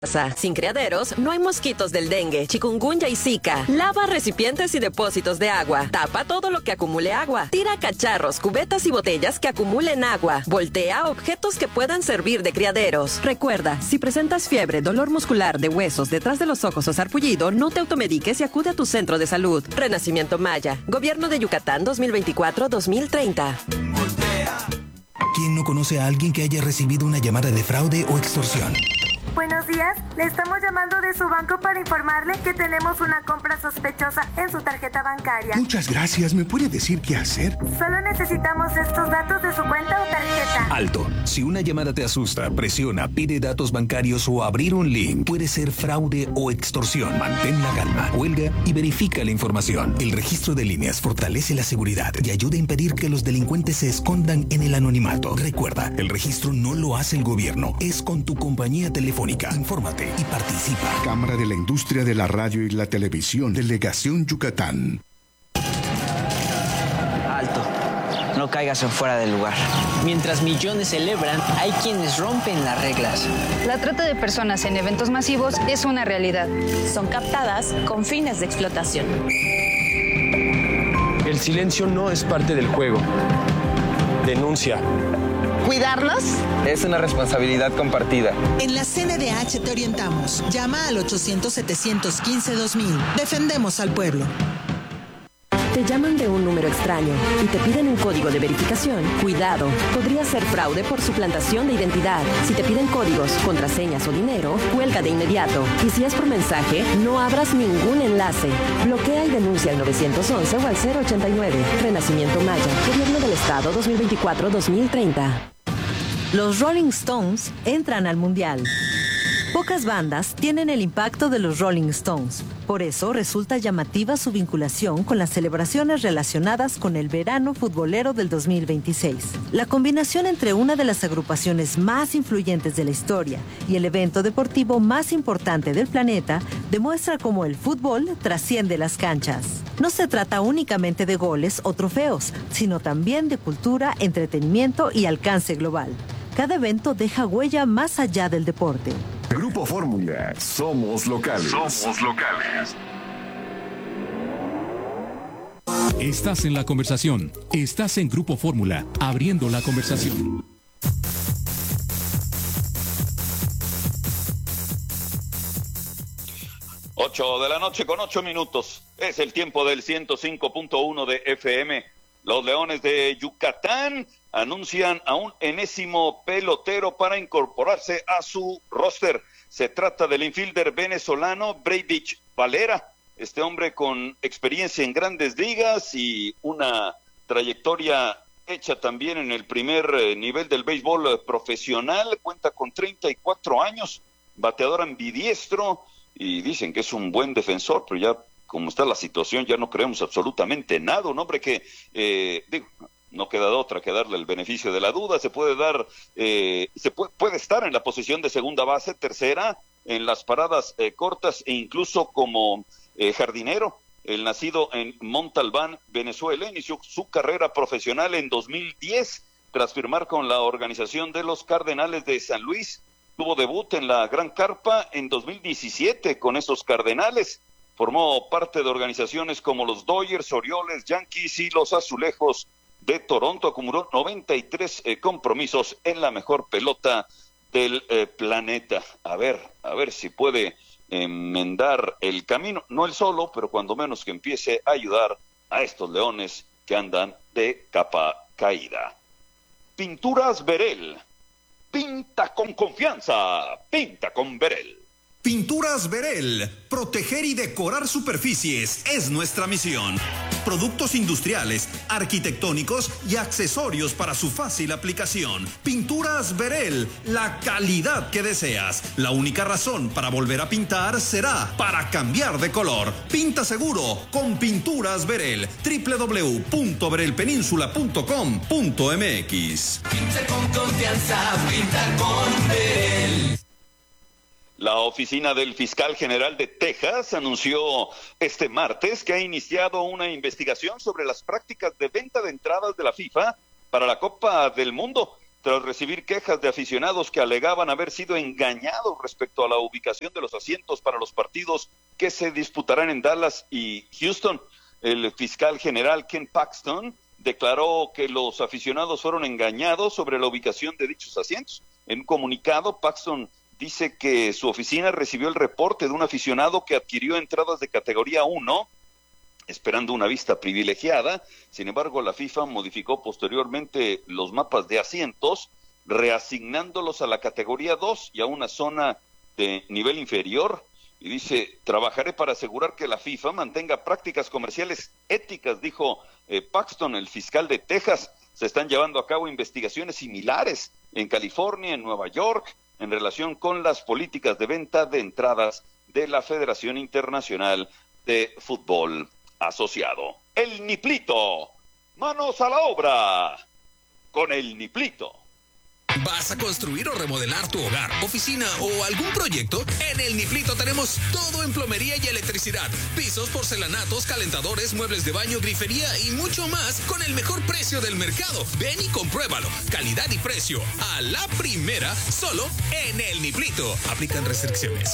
Sin criaderos, no hay mosquitos del dengue, chikungunya y zika. Lava recipientes y depósitos de agua. Tapa todo lo que acumule agua. Tira cacharros, cubetas y botellas que acumulen agua. Voltea objetos que puedan servir de criaderos. Recuerda, si presentas fiebre, dolor muscular de huesos detrás de los ojos o sarpullido, no te automediques y acude a tu centro de salud. Renacimiento Maya. Gobierno de Yucatán 2024-2030. ¿Quién no conoce a alguien que haya recibido una llamada de fraude o extorsión? Buenos días, le estamos llamando de su banco para informarle que tenemos una compra sospechosa en su tarjeta bancaria. Muchas gracias, ¿me puede decir qué hacer? Solo necesitamos estos datos de su cuenta o tarjeta. Alto, si una llamada te asusta, presiona, pide datos bancarios o abrir un link, puede ser fraude o extorsión. Mantén la calma, cuelga y verifica la información. El registro de líneas fortalece la seguridad y ayuda a impedir que los delincuentes se escondan en el anonimato. Recuerda, el registro no lo hace el gobierno, es con tu compañía telefónica. Infórmate y participa. Cámara de la Industria de la Radio y la Televisión, Delegación Yucatán. Alto, no caigas en fuera del lugar. Mientras millones celebran, hay quienes rompen las reglas. La trata de personas en eventos masivos es una realidad. Son captadas con fines de explotación. El silencio no es parte del juego. Denuncia. ¿Cuidarlos? Es una responsabilidad compartida. En la CNDH te orientamos. Llama al 800-715-2000. Defendemos al pueblo. Te llaman de un número extraño y te piden un código de verificación. Cuidado, podría ser fraude por suplantación de identidad. Si te piden códigos, contraseñas o dinero, cuelga de inmediato. Y si es por mensaje, no abras ningún enlace. Bloquea y denuncia al 911 o al 089. Renacimiento Maya, Gobierno del Estado 2024-2030. Los Rolling Stones entran al Mundial. Pocas bandas tienen el impacto de los Rolling Stones. Por eso resulta llamativa su vinculación con las celebraciones relacionadas con el verano futbolero del 2026. La combinación entre una de las agrupaciones más influyentes de la historia y el evento deportivo más importante del planeta demuestra cómo el fútbol trasciende las canchas. No se trata únicamente de goles o trofeos, sino también de cultura, entretenimiento y alcance global. Cada evento deja huella más allá del deporte. Grupo Fórmula, somos locales. Somos locales. Estás en la conversación. Estás en Grupo Fórmula, abriendo la conversación. Ocho de la noche con 8 minutos. Es el tiempo del 105.1 de FM. Los Leones de Yucatán anuncian a un enésimo pelotero para incorporarse a su roster. Se trata del infielder venezolano Breivik Valera, este hombre con experiencia en grandes ligas y una trayectoria hecha también en el primer nivel del béisbol profesional. Cuenta con 34 años, bateador ambidiestro, y dicen que es un buen defensor, pero ya como está la situación ya no creemos absolutamente nada. Un hombre que, no queda de otra que darle el beneficio de la duda. Se puede dar, puede estar en la posición de segunda base, tercera, en las paradas cortas e incluso como jardinero. El nacido en Montalbán, Venezuela, inició su carrera profesional en 2010 tras firmar con la organización de los Cardenales de San Luis. Tuvo debut en la Gran Carpa en 2017 con esos Cardenales. Formó parte de organizaciones como los Dodgers, Orioles, Yankees y los Azulejos de Toronto. Acumuló 93 compromisos en la mejor pelota del planeta. A ver si puede enmendar el camino. No él solo, pero cuando menos que empiece a ayudar a estos Leones que andan de capa caída. Pinturas Berel. Pinta con confianza. Pinta con Berel. Pinturas Berel. Proteger y decorar superficies es nuestra misión. Productos industriales, arquitectónicos y accesorios para su fácil aplicación. Pinturas Berel, la calidad que deseas. La única razón para volver a pintar será para cambiar de color. Pinta seguro con Pinturas Berel. www.berelpeninsula.com.mx. Pinta con confianza, pinta con Berel. La oficina del fiscal general de Texas anunció este martes que ha iniciado una investigación sobre las prácticas de venta de entradas de la FIFA para la Copa del Mundo. tras recibir quejas de aficionados que alegaban haber sido engañados respecto a la ubicación de los asientos para los partidos que se disputarán en Dallas y Houston. El fiscal general Ken Paxton declaró que los aficionados fueron engañados sobre la ubicación de dichos asientos. En un comunicado, Paxton dice que su oficina recibió el reporte de un aficionado que adquirió entradas de categoría 1 esperando una vista privilegiada. Sin embargo, la FIFA modificó posteriormente los mapas de asientos, reasignándolos a la categoría 2 y a una zona de nivel inferior. Y dice, trabajaré para asegurar que la FIFA mantenga prácticas comerciales éticas, dijo Paxton, el fiscal de Texas. Se están llevando a cabo investigaciones similares en California, en Nueva York, en relación con las políticas de venta de entradas de la Federación Internacional de Fútbol Asociado. El Niplito, manos a la obra con el Niplito. ¿Vas a construir o remodelar tu hogar, oficina o algún proyecto? En el Niplito tenemos todo en plomería y electricidad. Pisos, porcelanatos, calentadores, muebles de baño, grifería y mucho más con el mejor precio del mercado. Ven y compruébalo. Calidad y precio a la primera, solo en el Niplito. Aplican restricciones.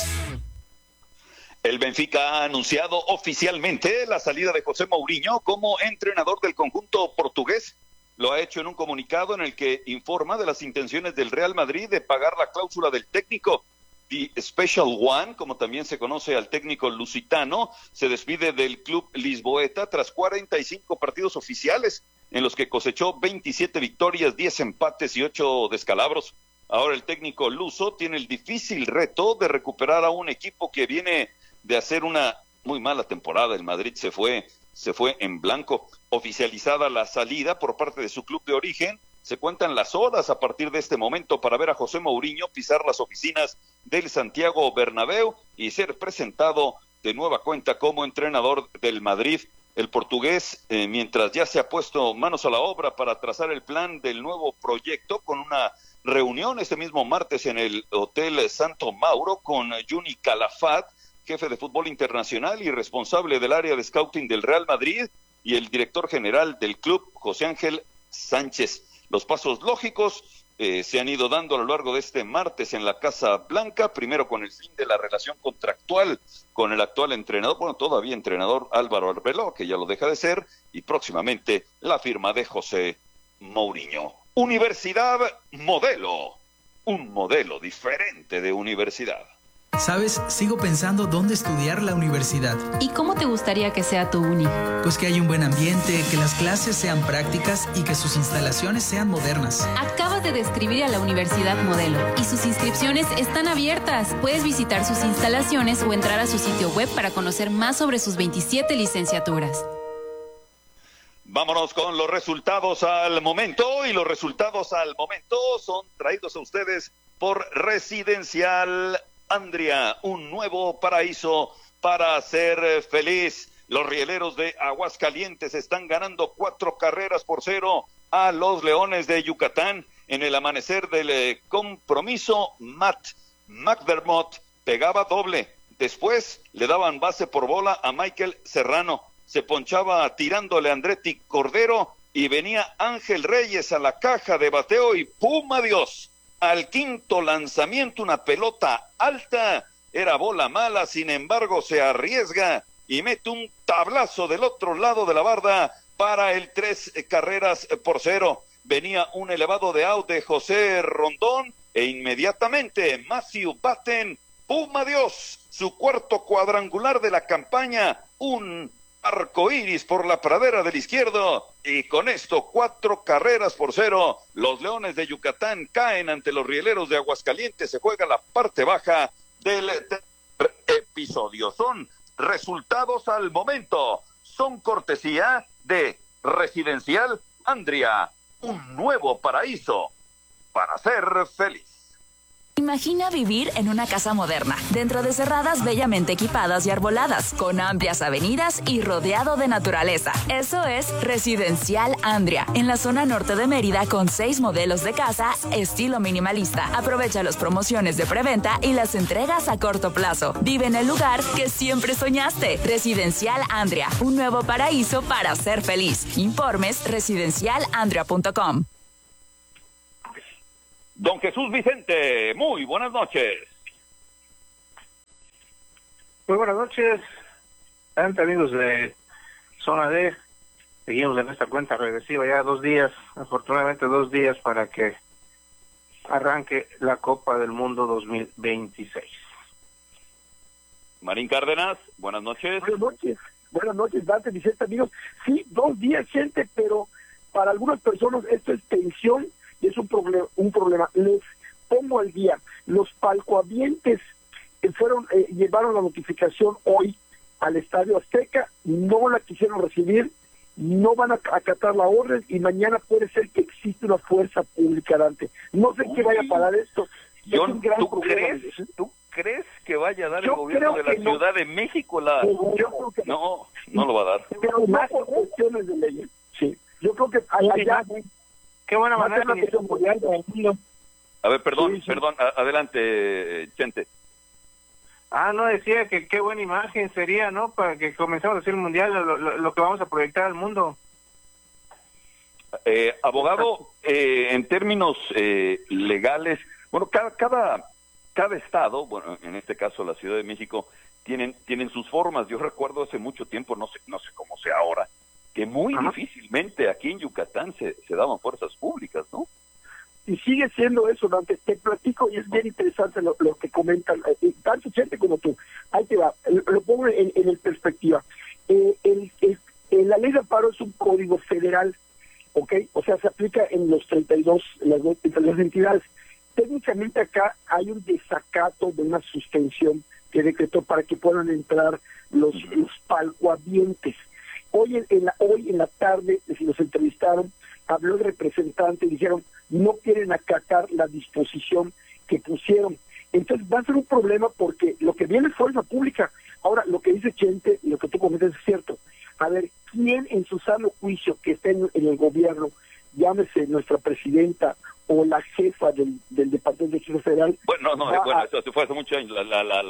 El Benfica ha anunciado oficialmente la salida de José Mourinho como entrenador del conjunto portugués. Lo ha hecho en un comunicado en el que informa de las intenciones del Real Madrid de pagar la cláusula del técnico. The Special One, como también se conoce al técnico lusitano, se despide del club lisboeta tras 45 partidos oficiales, en los que cosechó 27 victorias, 10 empates y 8 descalabros. Ahora el técnico luso tiene el difícil reto de recuperar a un equipo que viene de hacer una muy mala temporada. El Madrid se fue en blanco. Oficializada la salida por parte de su club de origen, se cuentan las horas a partir de este momento para ver a José Mourinho pisar las oficinas del Santiago Bernabéu y ser presentado de nueva cuenta como entrenador del Madrid. El portugués, mientras ya se ha puesto manos a la obra para trazar el plan del nuevo proyecto, con una reunión este mismo martes en el Hotel Santo Mauro con Juni Calafat, jefe de fútbol internacional y responsable del área de scouting del Real Madrid, y el director general del club, José Ángel Sánchez. Los pasos lógicos se han ido dando a lo largo de este martes en la Casa Blanca, primero con el fin de la relación contractual con el actual entrenador, bueno, todavía entrenador Álvaro Arbeloa, que ya lo deja de ser, y próximamente la firma de José Mourinho. Universidad Modelo, un modelo diferente de universidad. ¿Sabes? Sigo pensando dónde estudiar la universidad. ¿Y cómo te gustaría que sea tu uni? Pues que haya un buen ambiente, que las clases sean prácticas y que sus instalaciones sean modernas. Acabas de describir a la Universidad Modelo y sus inscripciones están abiertas. Puedes visitar sus instalaciones o entrar a su sitio web para conocer más sobre sus 27 licenciaturas. Vámonos con los resultados al momento, y los resultados al momento son traídos a ustedes por Residencial Andria, un nuevo paraíso para ser feliz. Los rieleros de Aguascalientes están ganando 4-0 a los Leones de Yucatán. En el amanecer del compromiso, Matt McDermott pegaba doble. Después le daban base por bola a Michael Serrano. Se ponchaba tirándole a Andretti Cordero y venía Ángel Reyes a la caja de bateo y ¡pum! Adiós. Al quinto lanzamiento, una pelota alta, era bola mala, sin embargo se arriesga y mete un tablazo del otro lado de la barda para el 3-0. Venía un elevado de out de José Rondón e inmediatamente Matthew Batten, ¡pum! Adiós, su cuarto cuadrangular de la campaña, un arcoíris por la pradera del izquierdo, y con esto 4-0, los Leones de Yucatán caen ante los rieleros de Aguascalientes. Se juega la parte baja del episodio. Son resultados al momento, son cortesía de Residencial Andria, un nuevo paraíso para ser feliz. Imagina vivir en una casa moderna, dentro de cerradas bellamente equipadas y arboladas, con amplias avenidas y rodeado de naturaleza. Eso es Residencial Andria, en la zona norte de Mérida, con 6 modelos de casa estilo minimalista. Aprovecha las promociones de preventa y las entregas a corto plazo. Vive en el lugar que siempre soñaste. Residencial Andria, un nuevo paraíso para ser feliz. Informes residencialandria.com. Don Jesús Vicente, muy buenas noches. Muy buenas noches, amigos de Zona D. Seguimos en esta cuenta regresiva ya 2 días, afortunadamente 2 días para que arranque la Copa del Mundo 2026. Marín Cárdenas, buenas noches. Buenas noches, Dante, Vicente, amigos. Sí, 2 días, gente, pero para algunas personas esto es tensión y es un problema. Les pongo al día. Los palcoavientes llevaron la notificación hoy al Estadio Azteca, no la quisieron recibir, no van a acatar la orden y mañana puede ser que existe una fuerza pública, Dante. No sé qué vaya a parar esto. John, ¿tú crees que vaya a dar el gobierno de la Ciudad de México la...? No lo va a dar. Pero más por cuestiones de ley. Sí, yo creo que allá... Qué buena manera A ver, perdón, adelante, Chente. No, decía que qué buena imagen sería, ¿no? Para que comencemos a hacer el mundial, lo que vamos a proyectar al mundo. Abogado, en términos legales, bueno, cada estado, bueno, en este caso la Ciudad de México, tienen sus formas. Yo recuerdo hace mucho tiempo, no sé cómo sea ahora, que muy difícilmente aquí en Yucatán se daban fuerzas públicas, ¿no? Y sigue siendo eso, Dante. Te platico y es bien interesante lo que comentan, tanto gente como tú. Ahí te va, lo pongo en perspectiva. La ley de amparo es un código federal, ¿ok? O sea, se aplica en los 32, las entidades. Técnicamente acá hay un desacato de una suspensión que decretó para que puedan entrar los palcoavientes. Hoy en la tarde, si los entrevistaron, habló el representante y dijeron, no quieren acatar la disposición que pusieron. Entonces va a ser un problema porque lo que viene es fuerza pública. Ahora, lo que dice Chente y lo que tú comentas es cierto. A ver, ¿quién en su sano juicio que esté en el gobierno, llámese nuestra presidenta o la jefa del Departamento de Justicia Federal? Bueno, eso fue hace muchos años,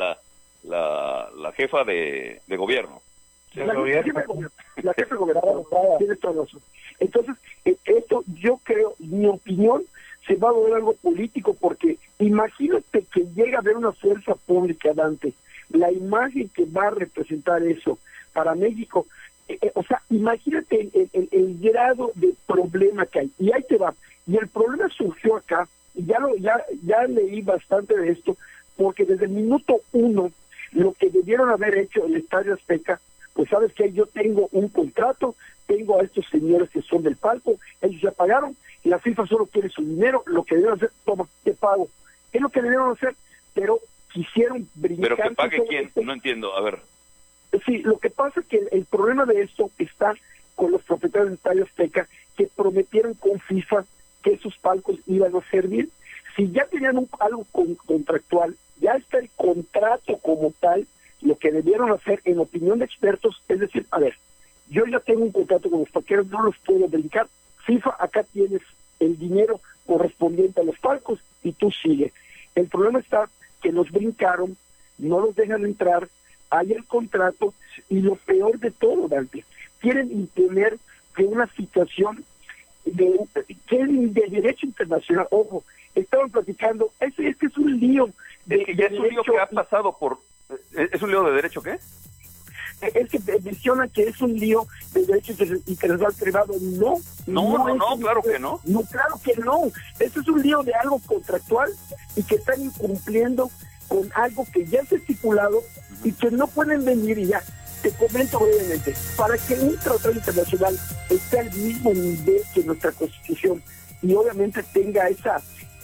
la jefa de gobierno. La jefa de gobierno, tiene todo eso. Entonces, esto yo creo, mi opinión, se va a volver algo político porque imagínate que llega a haber una fuerza pública, Dante, la imagen que va a representar eso para México, o sea, imagínate el grado de problema que hay, y ahí te va, y el problema surgió acá, y ya leí bastante de esto, porque desde el minuto 1, lo que debieron haber hecho el Estadio Azteca, pues sabes que yo tengo un contrato, tengo a estos señores que son del palco, ellos ya pagaron, y la FIFA solo quiere su dinero, lo que debieron hacer, toma, te pago. Es lo que debieron hacer, pero quisieron brincar. ¿Pero que pague quién? No entiendo, a ver. Sí, lo que pasa es que el problema de esto está con los propietarios del Estadio Azteca, que prometieron con FIFA que esos palcos iban a servir. Si ya tenían algo contractual, ya está el contrato como tal, lo que debieron hacer, en opinión de expertos, es decir, a ver, yo ya tengo un contrato con los palqueros, no los puedo brincar. FIFA, acá tienes el dinero correspondiente a los palcos y tú sigue. El problema está que los brincaron, no los dejan entrar, hay el contrato y lo peor de todo, Dante, quieren imponer que una situación de derecho internacional, ojo, estaban platicando, este es un lío. Es un lío que ha pasado por... ¿Es un lío de derecho qué? Es que menciona que es un lío de derecho internacional privado. No, claro que no. No, claro que no. Este es un lío de algo contractual y que están incumpliendo con algo que ya está estipulado y que no pueden venir. Y ya te comento brevemente, para que un tratado internacional esté al mismo nivel que nuestra Constitución y obviamente tenga esa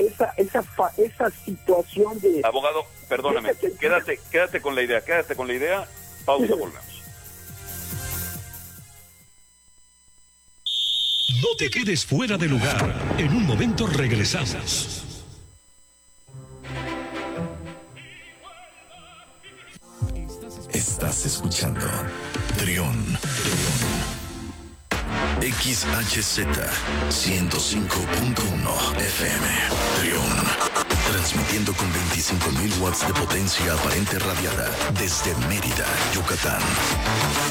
situación de... Abogado, perdóname, quédate con la idea, pausa, volvemos. No te quedes fuera de lugar, en un momento regresamos. Estás escuchando Trión. XHZ 105.1 FM. Trión. Transmitiendo con 25.000 watts de potencia aparente radiada desde Mérida, Yucatán.